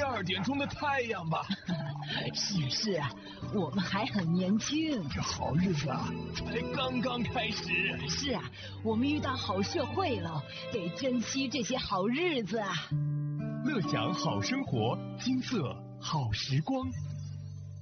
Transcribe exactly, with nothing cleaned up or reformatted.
二点钟的太阳吧。 是是啊，我们还很年轻， 这好日子啊，才刚刚开始。 是啊，我们遇到好社会了，得珍惜这些好日子啊。 乐享好生活，金色好时光。